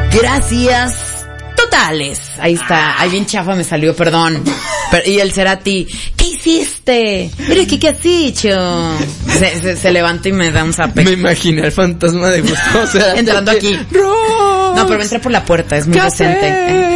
Gracias totales. Ahí está. Ahí bien chafa me salió, perdón. Y el Cerati, ¿qué hiciste? Mira, ¿qué has hecho? Se levanta y me da un zape. Me imaginé al fantasma de Gustavo Cerati entrando aquí. No, pero entré por la puerta, es muy decente.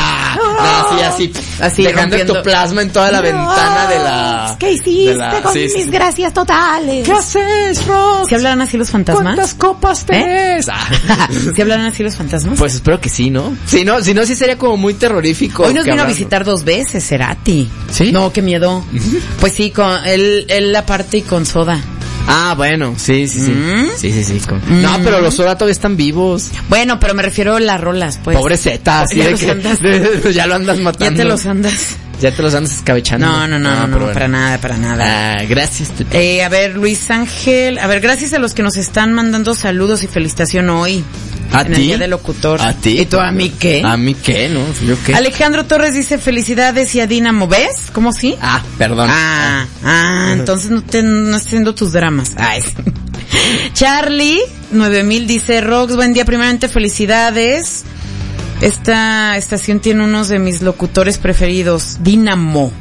Así dejando rompiendo. ectoplasma en toda la ventana de la... ¿Qué hiciste con mis gracias totales? ¿Qué haces, Rox? ¿Sí hablarán así los fantasmas? ¿Cuántas copas tenés? ¿Sí hablarán así los fantasmas? Pues espero que sí, ¿no? Si no, sí sería como muy terrorífico. Hoy nos vino a visitar 2 veces, Cerati. ¿Sí? No, qué miedo. Pues sí, con él aparte y con Soda. Ah, bueno, sí. Sí. No, pero los Soda todavía están vivos. Bueno, pero me refiero a las rolas, pues. Pobre Zeta, así de que ya lo andas matando. Ya te los andas escabechando. No, para nada. Gracias. A ver, Luis Ángel. A ver, gracias a los que nos están mandando saludos y felicitación hoy. ¿A en ti? El día del locutor. ¿A ti? ¿Y tú a mí qué? ¿A mí qué? ¿No? ¿Yo qué? Alejandro Torres dice felicidades y a Dinamo. ¿Ves? ¿Cómo sí? Ah, perdón. Entonces no estás haciendo tus dramas. Ay. Charlie 9000 dice Rox, buen día, primeramente felicidades. Esta estación tiene unos de mis locutores preferidos, Dinamo.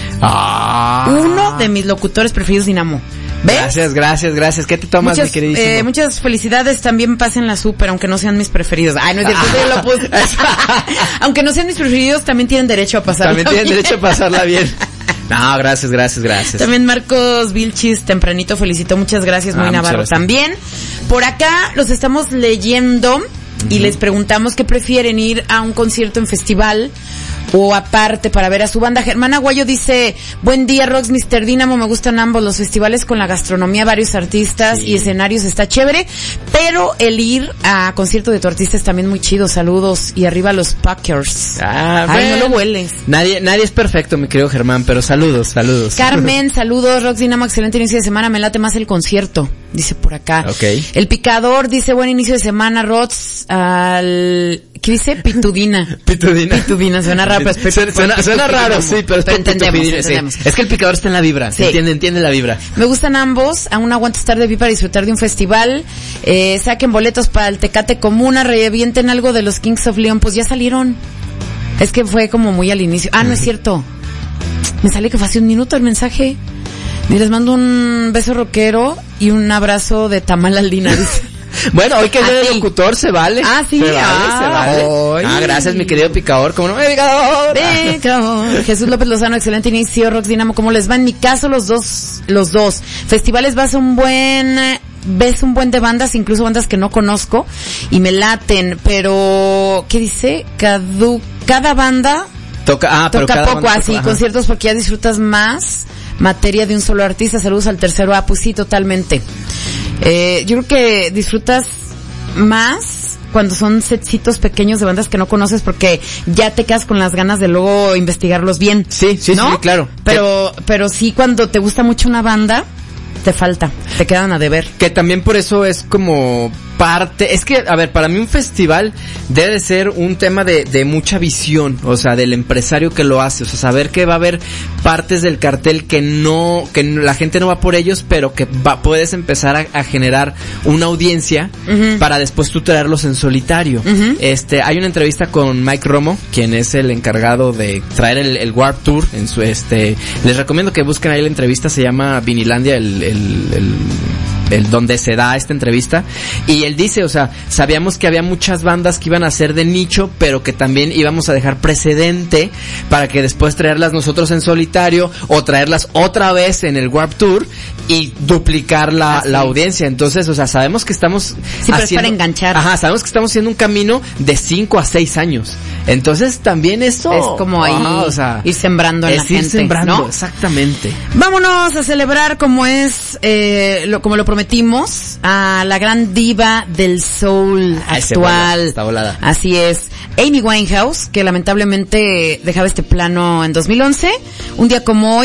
Uno de mis locutores preferidos, Dinamo. ¿Ves? Gracias. ¿Qué te tomas, mi queridísimo? Muchas felicidades, también pasen la súper, aunque no sean mis preferidos. Ay, no es cierto, yo lo puse. Aunque no sean mis preferidos, también tienen derecho a pasarla bien. También tienen derecho a pasarla bien. No, gracias. También Marcos Vilchis, tempranito, felicito, muchas gracias, muy Navarro también. Por acá los estamos leyendo y les preguntamos qué prefieren, ir a un concierto en festival o aparte para ver a su banda. Germán Aguayo dice, buen día Rox, Mr. Dínamo, me gustan ambos los festivales con la gastronomía, varios artistas y escenarios, está chévere, pero el ir a concierto de tu artista es también muy chido. Saludos y arriba los Packers. Ay, no lo hueles. Nadie es perfecto, mi querido Germán, pero saludos. Carmen, saludos, Rox Dínamo, excelente inicio de semana, me late más el concierto, dice por acá. Okay. El Picador dice, buen inicio de semana, Rox, ¿qué dice? Pitudina, suena raro. Suena raro, sí, pero entendemos. Sí. Es que el Picador está en la vibra, sí. Entiende la vibra. Me gustan ambos, aún aguanto estar de pie para disfrutar de un festival. Saquen boletos para el Tecate Comuna, revienten algo de los Kings of Leon, pues ya salieron. Es que fue como muy al inicio. No es cierto. Me sale que fue hace un minuto el mensaje. Y les mando un beso rockero y un abrazo de tamal al Dina. Bueno, hoy que es el locutor se vale. Sí. Se vale. Gracias, mi querido Picador. ¿Cómo no? Picador. Jesús López Lozano, excelente inicio, Rox Dinamo. ¿Cómo les va? En mi caso, los dos. Festivales ves un buen de bandas, incluso bandas que no conozco y me laten, pero ¿qué dice? Cada banda toca poco, así, conciertos porque ya disfrutas más materia de un solo artista. Saludos al tercero. Pues sí, totalmente. Yo creo que disfrutas más cuando son setcitos pequeños de bandas que no conoces porque ya te quedas con las ganas de luego investigarlos bien. Sí, ¿no? Sí, claro. Pero sí, cuando te gusta mucho una banda, te quedan a deber. Que también por eso es como parte, es que, a ver, para mí un festival debe de ser un tema de mucha visión, o sea, del empresario que lo hace, o sea, saber que va a haber partes del cartel que la gente no va por ellos, pero que puedes empezar a generar una audiencia para después tú traerlos en solitario. Hay una entrevista con Mike Romo, quien es el encargado de traer el Warped Tour en su les recomiendo que busquen ahí la entrevista, se llama Vinilandia, el donde se da esta entrevista, y él dice, o sea, sabíamos que había muchas bandas que iban a ser de nicho, pero que también íbamos a dejar precedente para que después traerlas nosotros en solitario o traerlas otra vez en el Warped Tour y duplicar la audiencia. Entonces, o sea, sabemos que estamos pero es para enganchar. Sabemos que estamos haciendo un camino de 5 a 6 años. Entonces, también eso es como ahí, o sea, ir sembrando en la gente, sembrando, ¿no? Exactamente. Vámonos a celebrar como lo prometimos, a la gran diva del soul actual. Está volada. Así es. Amy Winehouse, que lamentablemente dejaba este plano en 2011. Un día como hoy,